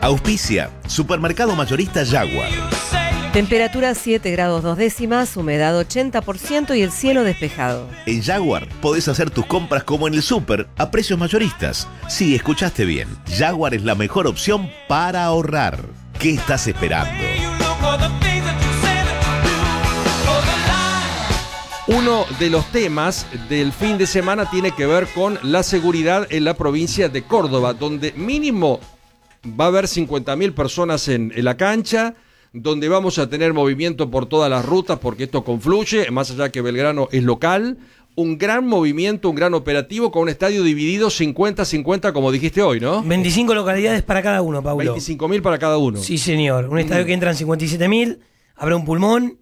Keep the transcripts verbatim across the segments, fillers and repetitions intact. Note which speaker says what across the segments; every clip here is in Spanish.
Speaker 1: Auspicia, Supermercado Mayorista Jaguar.
Speaker 2: Temperatura siete grados dos décimas, humedad ochenta por ciento y el cielo despejado.
Speaker 1: En Jaguar podés hacer tus compras como en el súper, a precios mayoristas. Sí, escuchaste bien. Jaguar es la mejor opción para ahorrar. ¿Qué estás esperando?
Speaker 3: Uno de los temas del fin de semana tiene que ver con la seguridad en la provincia de Córdoba, donde mínimo va a haber cincuenta mil personas en, en la cancha, donde vamos a tener movimiento por todas las rutas, porque esto confluye, más allá que Belgrano es local, un gran movimiento, un gran operativo con un estadio dividido cincuenta cincuenta, como dijiste hoy, ¿no?
Speaker 4: veinticinco localidades para cada uno, Paulo.
Speaker 3: veinticinco mil para cada uno.
Speaker 4: Sí, señor. Un estadio mm. que entran cincuenta y siete mil, habrá un pulmón,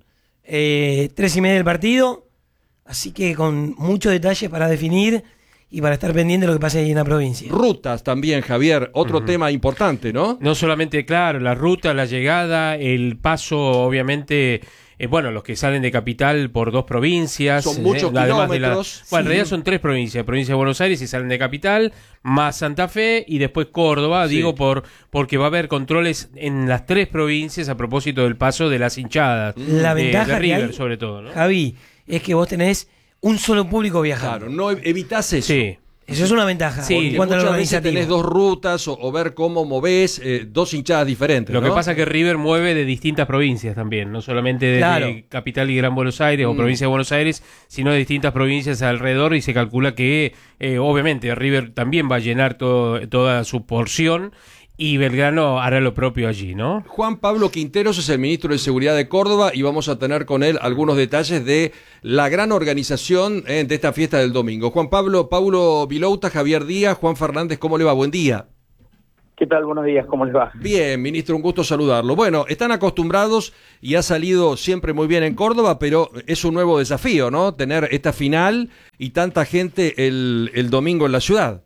Speaker 4: eh, tres y media del partido, así que con muchos detalles para definir y para estar pendiente de lo que pase ahí en la provincia. Rutas
Speaker 3: también, Javier, otro uh-huh. tema importante, ¿no?
Speaker 5: No solamente, claro, la ruta, la llegada, el paso, obviamente, eh, bueno, los que salen de Capital por dos provincias.
Speaker 3: Son muchos
Speaker 5: eh,
Speaker 3: kilómetros.
Speaker 5: De la, bueno,
Speaker 3: sí.
Speaker 5: en realidad son tres provincias, provincia de Buenos Aires y salen de Capital, más Santa Fe y después Córdoba, sí. digo, por porque va a haber controles en las tres provincias a propósito del paso de las hinchadas.
Speaker 4: La
Speaker 5: de,
Speaker 4: ventaja
Speaker 5: de River,
Speaker 4: hay,
Speaker 5: sobre todo, ¿no?
Speaker 4: Javi, es que vos tenés un solo público viajando.
Speaker 3: Claro, no evitás eso.
Speaker 5: Sí.
Speaker 4: Eso es una ventaja.
Speaker 3: Sí, porque muchas veces tenés dos rutas o, o ver cómo movés eh, dos hinchadas diferentes.
Speaker 5: Lo
Speaker 3: ¿no?
Speaker 5: que pasa es que River mueve de distintas provincias también, no solamente de claro. Capital y Gran Buenos Aires mm. o provincia de Buenos Aires, sino de distintas provincias alrededor, y se calcula que eh, obviamente River también va a llenar todo, toda su porción. Y Belgrano hará lo propio allí, ¿no?
Speaker 3: Juan Pablo Quinteros es el ministro de Seguridad de Córdoba y vamos a tener con él algunos detalles de la gran organización eh, de esta fiesta del domingo. Juan Pablo, Paulo Vilouta, Javier Díaz, Juan Fernández, ¿cómo le va? Buen día.
Speaker 6: ¿Qué tal? Buenos días, ¿cómo les va?
Speaker 3: Bien, ministro, un gusto saludarlo. Bueno, están acostumbrados y ha salido siempre muy bien en Córdoba, pero es un nuevo desafío, ¿no? Tener esta final y tanta gente el, el domingo en la ciudad.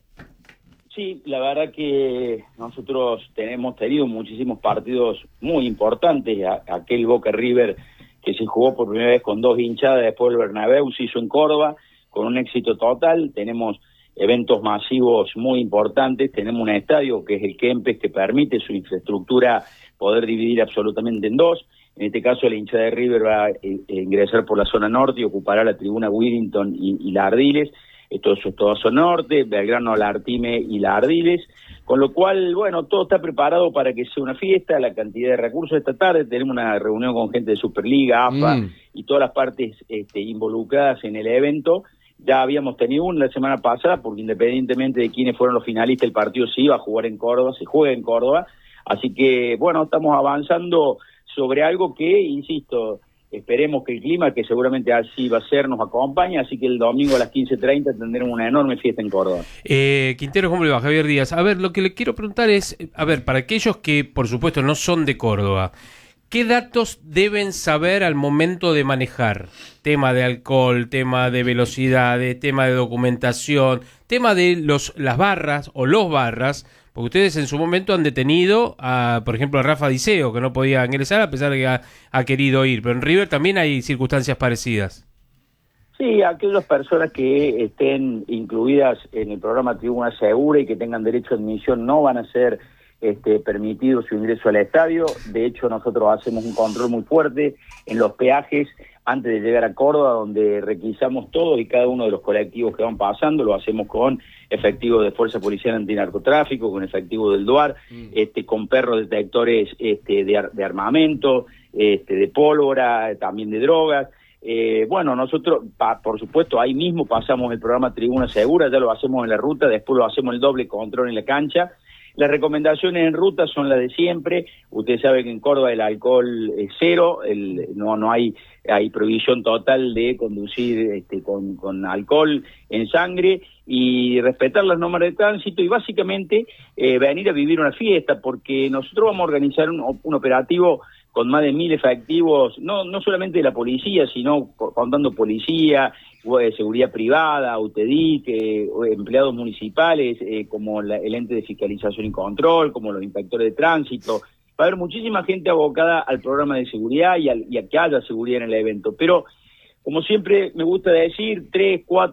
Speaker 6: Sí, la verdad que nosotros tenemos tenido muchísimos partidos muy importantes. Aquel Boca River que se jugó por primera vez con dos hinchadas, después el Bernabéu se hizo en Córdoba con un éxito total. Tenemos eventos masivos muy importantes, tenemos un estadio que es el Kempes, que permite su infraestructura poder dividir absolutamente en dos. En este caso la hinchada de River va a ingresar por la zona norte y ocupará la tribuna Whittington y, y la Ardiles. Esto es todo zona norte, Belgrano, la Artime y la Ardiles, con lo cual, bueno, todo está preparado para que sea una fiesta. La cantidad de recursos esta tarde, tenemos una reunión con gente de Superliga, A F A mm. y todas las partes este, involucradas en el evento. Ya habíamos tenido una la semana pasada, porque independientemente de quiénes fueron los finalistas, el partido se iba a jugar en Córdoba, se juega en Córdoba, así que, bueno, estamos avanzando sobre algo que, insisto, esperemos que el clima, que seguramente así va a ser, nos acompañe, así que el domingo a las quince treinta tendremos una enorme fiesta en Córdoba.
Speaker 5: Eh, Quintero, ¿cómo le va? Javier Díaz. A ver, lo que le quiero preguntar es, a ver, para aquellos que, por supuesto, no son de Córdoba, ¿qué datos deben saber al momento de manejar? Tema de alcohol, tema de velocidades, tema de documentación, tema de los las barras o los barras, porque ustedes en su momento han detenido, a, por ejemplo, a Rafa Diceo, que no podía ingresar a pesar de que ha, ha querido ir. Pero en River también hay circunstancias parecidas.
Speaker 6: Sí, aquellas personas que estén incluidas en el programa Tribuna Segura y que tengan derecho a admisión no van a ser este, permitidos su ingreso al estadio. De hecho, nosotros hacemos un control muy fuerte en los peajes antes de llegar a Córdoba, donde requisamos todos y cada uno de los colectivos que van pasando. Lo hacemos con efectivos de Fuerza Policial Antinarcotráfico, con efectivos del DUAR, mm. este, con perros detectores este, de, ar de armamento, este, de pólvora, también de drogas. Eh, bueno, nosotros, pa, por supuesto, ahí mismo pasamos el programa Tribuna Segura, ya lo hacemos en la ruta, después lo hacemos el doble control en la cancha. Las recomendaciones en ruta son las de siempre. Usted sabe que en Córdoba el alcohol es cero, el, no no hay hay prohibición total de conducir este, con, con alcohol en sangre y respetar las normas de tránsito y básicamente eh, venir a vivir una fiesta, porque nosotros vamos a organizar un, un operativo con más de mil efectivos, no no solamente de la policía, sino contando policía, de seguridad privada, UTEDIC, eh, empleados municipales, eh, como la, el ente de fiscalización y control, como los inspectores de tránsito. Va a haber muchísima gente abocada al programa de seguridad y, al, y a que haya seguridad en el evento. Pero, como siempre me gusta decir, tres, cuatro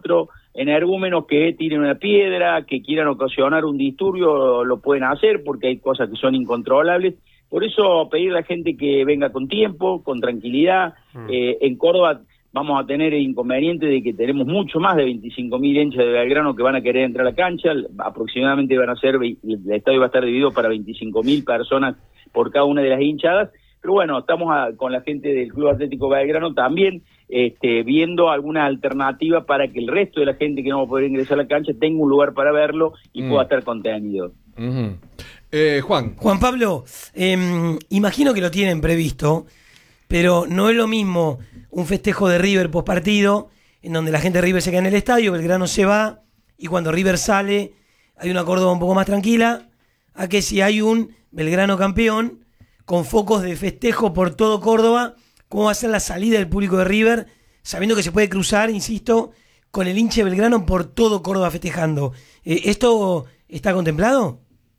Speaker 6: energúmenos que tiren una piedra, que quieran ocasionar un disturbio, lo pueden hacer porque hay cosas que son incontrolables. Por eso pedir a la gente que venga con tiempo, con tranquilidad. Mm. Eh, en Córdoba vamos a tener el inconveniente de que tenemos mucho más de veinticinco mil hinchas de Belgrano que van a querer entrar a la cancha. Aproximadamente van a ser, el estadio va a estar dividido para veinticinco mil personas por cada una de las hinchadas. Pero bueno, estamos a, con la gente del Club Atlético Belgrano también este, viendo alguna alternativa para que el resto de la gente que no va a poder ingresar a la cancha tenga un lugar para verlo y mm. pueda estar contenido.
Speaker 3: Uh-huh. eh, Juan.
Speaker 4: Juan Pablo, eh, imagino que lo tienen previsto, pero no es lo mismo un festejo de River post partido, en donde la gente de River se queda en el estadio, Belgrano se va, y cuando River sale hay una Córdoba un poco más tranquila, a que si hay un Belgrano campeón, con focos de festejo por todo Córdoba, cómo va a ser la salida del público de River, sabiendo que se puede cruzar, insisto, con el hincha de Belgrano por todo Córdoba festejando. Eh, ¿Esto está contemplado?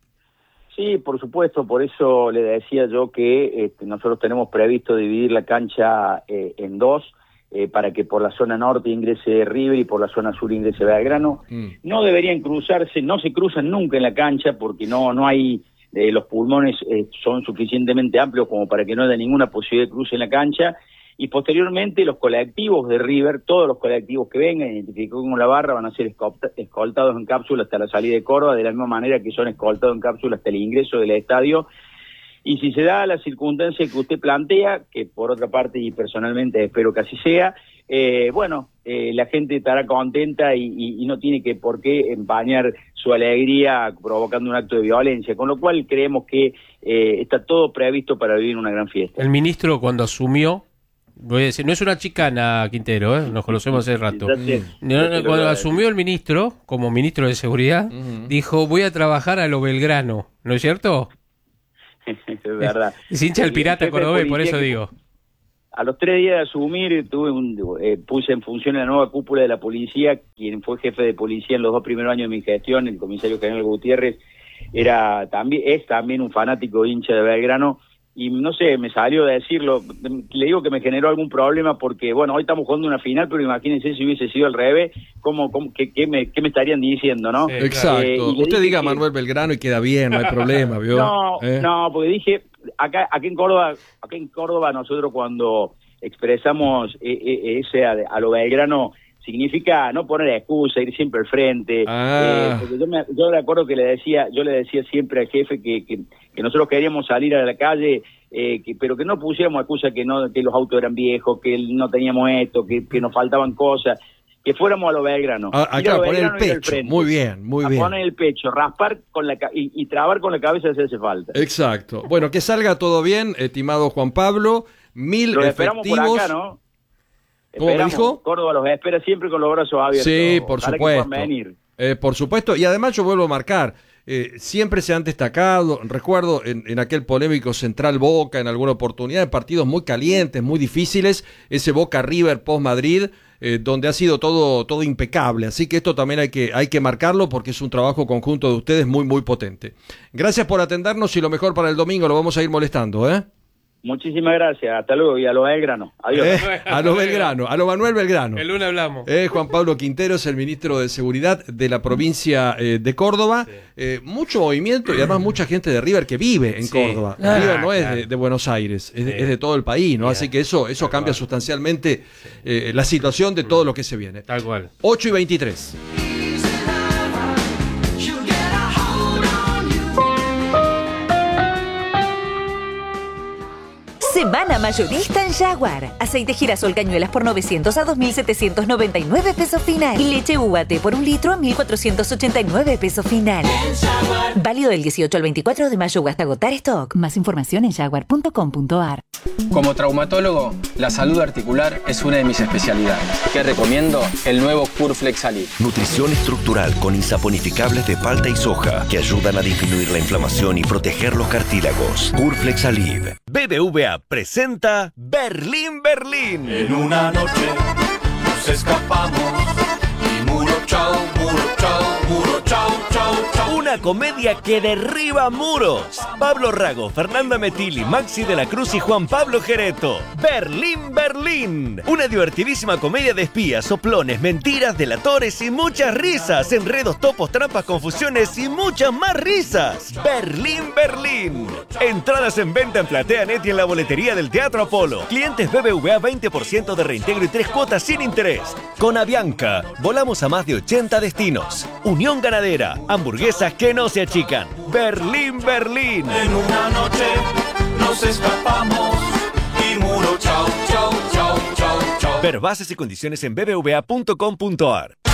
Speaker 6: Sí, por supuesto, por eso le decía yo que este, nosotros tenemos previsto dividir la cancha eh, en dos, eh, para que por la zona norte ingrese River y por la zona sur ingrese Belgrano. Mm. No deberían cruzarse, no se cruzan nunca en la cancha porque no, no hay... Eh, los pulmones eh, son suficientemente amplios como para que no haya ninguna posibilidad de cruce en la cancha, y posteriormente los colectivos de River, todos los colectivos que vengan, identificados con la barra, van a ser escoltados en cápsula hasta la salida de Córdoba, de la misma manera que son escoltados en cápsula hasta el ingreso del estadio. Y si se da la circunstancia que usted plantea, que por otra parte y personalmente espero que así sea, eh, bueno, eh, la gente estará contenta y, y, y no tiene que por qué empañar su alegría provocando un acto de violencia, con lo cual creemos que eh, está todo previsto para vivir una gran fiesta.
Speaker 5: El ministro cuando asumió, voy a decir, no es una chicana, Quintero, ¿eh? Nos conocemos hace rato. No, no, cuando asumió el ministro, como ministro de Seguridad, uh-huh. dijo, voy a trabajar a lo Belgrano, ¿no es cierto?
Speaker 6: Es verdad.
Speaker 5: Es hincha del Pirata cordobés, por eso digo.
Speaker 6: A los tres días de asumir, tuve un, eh, puse en función la nueva cúpula de la policía. Quien fue jefe de policía en los dos primeros años de mi gestión, el comisario general Gutiérrez, era también es también un fanático hincha de Belgrano. Y no sé, me salió de decirlo, le digo que me generó algún problema porque, bueno, hoy estamos jugando una final, pero imagínense si hubiese sido al revés, ¿cómo, cómo, qué, qué, me, qué me estarían diciendo, no?
Speaker 3: Sí, exacto. Eh, Usted diga que... Manuel Belgrano y queda bien, no hay problema, ¿vio?
Speaker 6: No,
Speaker 3: ¿Eh?
Speaker 6: no, porque dije, acá, acá en Córdoba, acá en Córdoba nosotros cuando expresamos ese a, a lo Belgrano, significa no poner excusa, ir siempre al frente. Ah. Eh, porque yo, me, yo me acuerdo que le decía, yo le decía siempre al jefe que, que, que nosotros queríamos salir a la calle, eh, que, pero que no pusiéramos excusa que no, que los autos eran viejos, que no teníamos esto, que, que nos faltaban cosas, que fuéramos a lo Belgrano.
Speaker 3: Ah, acá, poner el pecho, frente, muy bien, muy
Speaker 6: a
Speaker 3: bien.
Speaker 6: Poner el pecho, raspar con la y, y trabar con la cabeza si hace falta.
Speaker 3: Exacto. Bueno, que salga todo bien, estimado Juan Pablo, mil
Speaker 6: Lo
Speaker 3: efectivos.
Speaker 6: Esperamos por acá, ¿no?
Speaker 3: ¿Cómo me dijo?
Speaker 6: Córdoba los espera siempre con los brazos abiertos.
Speaker 3: Sí, por supuesto. Eh, por supuesto. Y además yo vuelvo a marcar, eh, siempre se han destacado, recuerdo en, en aquel polémico Central Boca, en alguna oportunidad, partidos muy calientes, muy difíciles, ese Boca River post Madrid, eh, donde ha sido todo, todo impecable. Así que esto también hay que, hay que marcarlo porque es un trabajo conjunto de ustedes muy, muy potente. Gracias por atendernos y lo mejor para el domingo, lo vamos a ir molestando, ¿eh?
Speaker 6: Muchísimas gracias, hasta luego y a lo Belgrano. Adiós.
Speaker 3: Eh, a lo Belgrano, a lo Manuel Belgrano.
Speaker 5: El lunes hablamos.
Speaker 3: Eh, Juan Pablo Quintero es el ministro de Seguridad de la provincia eh, de Córdoba. Sí. Eh, mucho movimiento y además mucha gente de River que vive en sí. Córdoba. Ah, River no claro. es de, de Buenos Aires, es, sí. es de todo el país, ¿no? Sí. Así que eso, eso cambia cual. sustancialmente eh, la situación de todo lo que se viene.
Speaker 5: Tal cual.
Speaker 3: ocho y veintitrés.
Speaker 7: Semana mayorista en Jaguar. Aceite girasol cañuelas por novecientos a dos mil setecientos noventa y nueve pesos final. Y leche U A T por un litro a mil cuatrocientos ochenta y nueve pesos final. Válido del dieciocho al veinticuatro de mayo o hasta agotar stock. Más información en jaguar punto com punto a r.
Speaker 8: Como traumatólogo, la salud articular es una de mis especialidades. ¿Qué recomiendo? El nuevo Curflex Alib.
Speaker 9: Nutrición estructural con insaponificables de palta y soja que ayudan a disminuir la inflamación y proteger los cartílagos. Curflex Alib.
Speaker 1: B B V A presenta Berlín, Berlín.
Speaker 10: En una noche nos escapamos y Muro chau, muro, chau, muro, chau, chau, chau.
Speaker 11: Una comedia que derriba muros. Pablo Rago, Fernanda Metilli, Maxi de la Cruz y Juan Pablo Gereto. Berlín, Berlín. Una divertidísima comedia de espías, soplones, mentiras, delatores y muchas risas. Enredos, topos, trampas, confusiones y muchas más risas. Berlín, Berlín. Entradas en venta en PlateaNet y en la boletería del Teatro Apolo. Clientes B B V A veinte por ciento de reintegro y tres cuotas sin interés. Con Avianca, volamos a más de ochenta destinos. Unión Ganadera, hamburguesas que no se achican. Berlín, Berlín.
Speaker 10: En una noche nos escapamos y muro, chau, chau, chau, chau, chau.
Speaker 11: Ver bases y condiciones en b b v a punto com punto a r.